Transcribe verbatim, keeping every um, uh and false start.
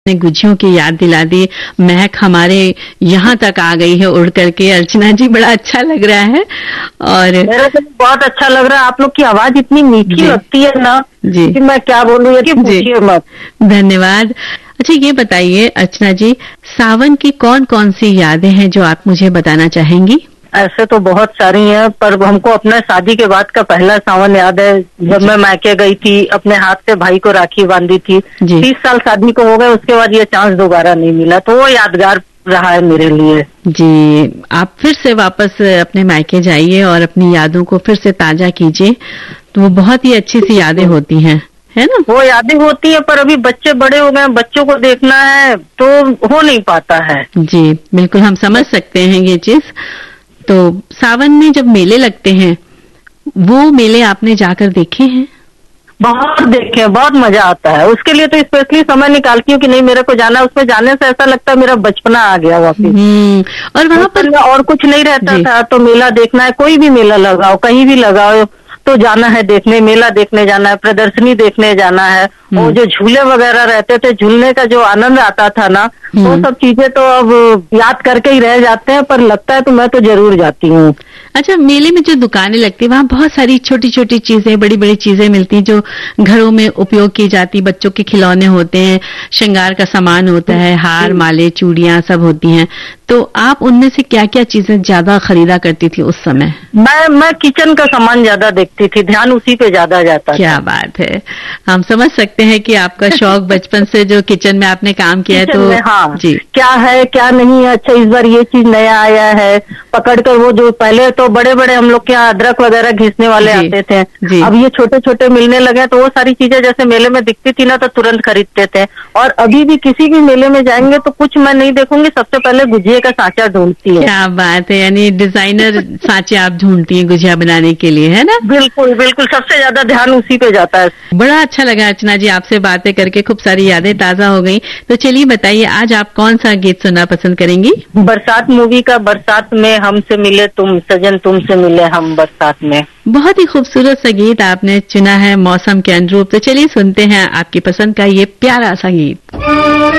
गुझियों की याद दिला दी, महक हमारे यहाँ तक आ गई है उड़ करके। अर्चना जी बड़ा अच्छा लग रहा है और मेरा तो बहुत अच्छा लग रहा है। आप लोग की आवाज इतनी मीठी लगती है ना जी कि मैं क्या बोलूं, ये पूछिए मत। धन्यवाद। अच्छा ये बताइए अर्चना जी, सावन की कौन कौन सी यादें हैं जो आप मुझे बताना चाहेंगी? ऐसे तो बहुत सारी हैं, पर हमको अपना शादी के बाद का पहला सावन याद है, जब मैं मायके गई थी, अपने हाथ से भाई को राखी बांधी थी। तीस साल शादी को हो गए, उसके बाद ये चांस दोबारा नहीं मिला, तो वो यादगार रहा है मेरे लिए। जी, आप फिर से वापस अपने मायके जाइए और अपनी यादों को फिर से ताजा कीजिए, तो वो बहुत ही अच्छी सी यादें होती हैं, है ना? वो यादें होती है, पर अभी बच्चे बड़े हो गए, बच्चों को देखना है तो हो नहीं पाता है। जी बिल्कुल, हम समझ सकते हैं ये चीज। तो सावन में जब मेले लगते हैं, वो मेले आपने जाकर देखे हैं? बहुत देखे, बहुत मजा आता है। उसके लिए तो स्पेशली समय निकालती हूँ कि नहीं मेरे को जाना है। उसमें जाने से ऐसा लगता है मेरा बचपना आ गया वापिस। और वहाँ पर और कुछ नहीं रहता था, तो मेला देखना है, कोई भी मेला लगाओ, कहीं भी लगाओ तो जाना है देखने, मेला देखने जाना है, प्रदर्शनी देखने जाना है। वो जो झूले वगैरह रहते थे, झूलने का जो आनंद आता था ना, वो सब चीजें तो अब याद करके ही रह जाते हैं, पर लगता है तो मैं तो जरूर जाती हूँ। अच्छा, मेले में जो दुकानें लगती है, वहाँ बहुत सारी छोटी छोटी चीजें, बड़ी बड़ी चीजें मिलती हैं जो घरों में उपयोग की जाती, बच्चों के खिलौने होते हैं, श्रृंगार का सामान होता है, हार माले चूड़ियां सब होती हैं। तो आप उनमें से क्या क्या चीजें ज्यादा खरीदा करती थी उस समय? मैं मैं किचन का सामान ज्यादा देखती थी, ध्यान उसी पे ज्यादा जाता था। क्या बात है, हम समझ सकते हैं कि आपका शौक बचपन से जो किचन में आपने काम किया है, तो हाँ जी क्या है क्या नहीं है, अच्छा इस बार ये चीज नया आया है, पकड़कर वो जो पहले तो बड़े बड़े हम लोग के यहाँ अदरक वगैरह घिसने वाले आते थे, अब ये छोटे छोटे मिलने लगे, तो वो सारी चीजें जैसे मेले में दिखती थी ना तो तुरंत खरीदते थे। और अभी भी किसी भी मेले में जाएंगे तो कुछ मैं नहीं देखूंगी, सबसे पहले गुजिया का सांचा ढूंढती है। क्या बात है, यानी डिजाइनर सांचे आप ढूंढती हैं गुजिया बनाने के लिए, है ना? बिल्कुल बिल्कुल, सबसे ज्यादा ध्यान उसी पे जाता है। बड़ा अच्छा लगा अर्चना जी आपसे बातें करके, खूब सारी यादें ताजा हो गई। तो चलिए बताइए, आज आप कौन सा गीत सुनना पसंद करेंगी? बरसात मूवी का बरसात में हमसे मिले तुम, सजन तुमसे मिले हम बरसात में। बहुत ही खूबसूरत सा गीत आपने चुना है मौसम के अनुरूप। तो चलिए सुनते हैं आपकी पसंद का ये प्यारा सा गीत।